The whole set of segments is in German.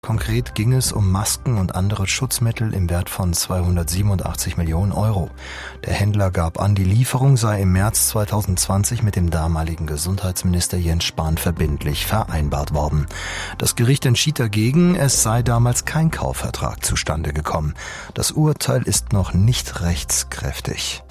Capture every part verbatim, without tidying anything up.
Konkret ging es um Masken und andere Schutzmittel im Wert von zweihundertsiebenundachtzig Millionen Euro. Der Händler gab an, die Lieferung sei im März zweitausendzwanzig mit dem damaligen Gesundheitsminister Jens Spahn verbindlich vereinbart worden. Das Gericht entschied dagegen, es sei damals kein Kaufvertrag zustande gekommen. Das Urteil ist noch nicht rechtskräftig.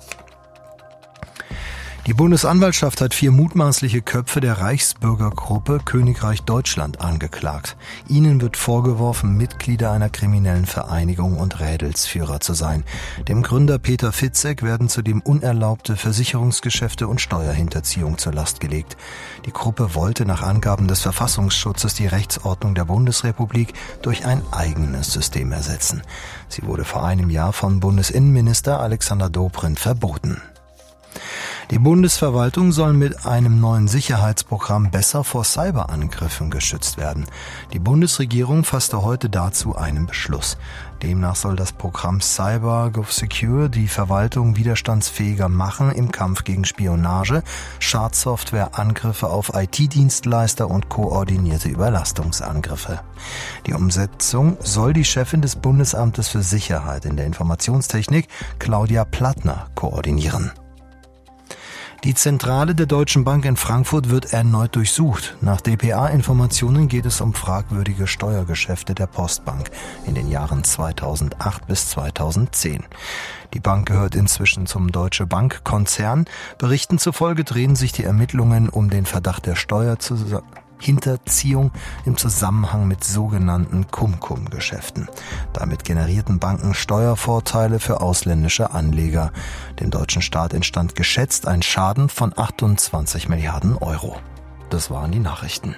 Die Bundesanwaltschaft hat vier mutmaßliche Köpfe der Reichsbürgergruppe Königreich Deutschland angeklagt. Ihnen wird vorgeworfen, Mitglieder einer kriminellen Vereinigung und Rädelsführer zu sein. Dem Gründer Peter Fitzek werden zudem unerlaubte Versicherungsgeschäfte und Steuerhinterziehung zur Last gelegt. Die Gruppe wollte nach Angaben des Verfassungsschutzes die Rechtsordnung der Bundesrepublik durch ein eigenes System ersetzen. Sie wurde vor einem Jahr von Bundesinnenminister Alexander Dobrindt verboten. Die Bundesverwaltung soll mit einem neuen Sicherheitsprogramm besser vor Cyberangriffen geschützt werden. Die Bundesregierung fasste heute dazu einen Beschluss. Demnach soll das Programm Cyber GovSecure die Verwaltung widerstandsfähiger machen im Kampf gegen Spionage, Schadsoftware, Angriffe auf I T-Dienstleister und koordinierte Überlastungsangriffe. Die Umsetzung soll die Chefin des Bundesamtes für Sicherheit in der Informationstechnik, Claudia Plattner, koordinieren. Die Zentrale der Deutschen Bank in Frankfurt wird erneut durchsucht. Nach D P A-Informationen geht es um fragwürdige Steuergeschäfte der Postbank in den Jahren zweitausendacht bis zweitausendzehn. Die Bank gehört inzwischen zum Deutsche Bank-Konzern. Berichten zufolge drehen sich die Ermittlungen um den Verdacht der Steuerhinterziehung im Zusammenhang mit sogenannten Cum-Cum-Geschäften. Damit generierten Banken Steuervorteile für ausländische Anleger. Dem deutschen Staat entstand geschätzt ein Schaden von achtundzwanzig Milliarden Euro. Das waren die Nachrichten.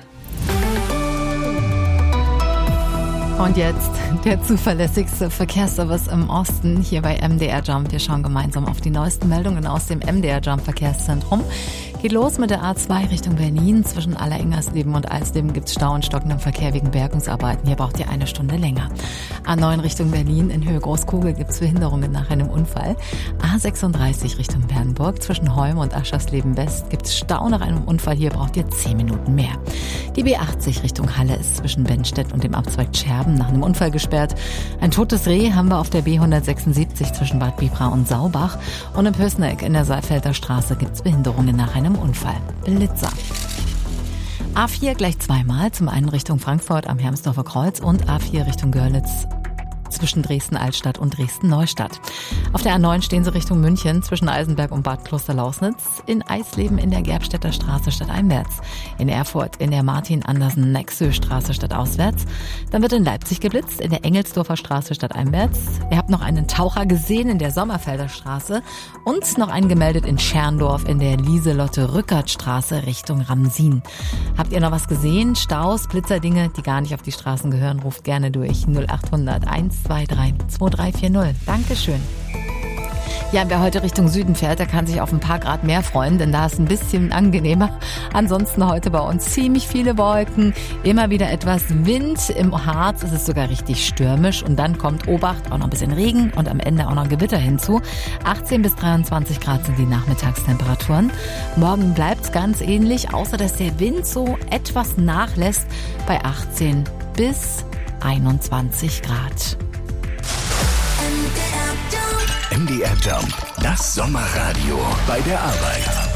Und jetzt der zuverlässigste Verkehrsservice im Osten hier bei M D R Jump. Wir schauen gemeinsam auf die neuesten Meldungen aus dem M D R Jump Verkehrszentrum. Geht los mit der A zwei Richtung Berlin. Zwischen Allerengersleben und Eisleben gibt es Stau und stockenden Verkehr wegen Bergungsarbeiten. Hier braucht ihr eine Stunde länger. A neun Richtung Berlin in Höhe Großkugel gibt es Behinderungen nach einem Unfall. A sechsunddreißig Richtung Bernburg. Zwischen Holm und Aschersleben West gibt es Stau nach einem Unfall. Hier braucht ihr zehn Minuten mehr. Die B achtzig Richtung Halle ist zwischen Bennstedt und dem Abzweig Scherben nach einem Unfall gesperrt. Ein totes Reh haben wir auf der B hundertsechsundsiebzig zwischen Bad Bibra und Saubach. Und in Pößneck in der Saalfelder Straße gibt es Behinderungen nach einem Unfall. Blitzer. A vier gleich zweimal, zum einen Richtung Frankfurt am Hermsdorfer Kreuz und A vier Richtung Görlitz zwischen Dresden-Altstadt und Dresden-Neustadt. Auf der A neun stehen sie Richtung München zwischen Eisenberg und Bad Klosterlausnitz, in Eisleben in der Gerbstädter Straße stadteinwärts, in Erfurt in der Martin-Andersen-Nexö-Straße stadtauswärts. Dann wird in Leipzig geblitzt, in der Engelsdorfer Straße stadteinwärts. Ihr habt noch einen Taucher gesehen in der Sommerfelder Straße und noch einen gemeldet in Scherndorf in der Lieselotte-Rückert-Straße Richtung Ramsin. Habt ihr noch was gesehen? Staus, Blitzerdinge, die gar nicht auf die Straßen gehören? Ruft gerne durch null acht hundert eins zwei drei zwei drei vier null. Dankeschön. Ja, wer heute Richtung Süden fährt, der kann sich auf ein paar Grad mehr freuen, denn da ist ein bisschen angenehmer. Ansonsten heute bei uns ziemlich viele Wolken, immer wieder etwas Wind. Im Harz ist es sogar richtig stürmisch und dann kommt Obacht, auch noch ein bisschen Regen und am Ende auch noch Gewitter hinzu. achtzehn bis dreiundzwanzig Grad sind die Nachmittagstemperaturen. Morgen bleibt's ganz ähnlich, außer dass der Wind so etwas nachlässt bei achtzehn bis einundzwanzig Grad. M D R Jump, das Sommerradio bei der Arbeit.